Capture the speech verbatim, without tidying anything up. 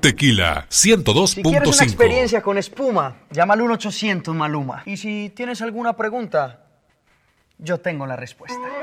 Tequila ciento dos Si punto cinco. quieres una experiencia con espuma, llama al uno ochocientos Maluma. Y si tienes alguna pregunta, yo tengo la respuesta.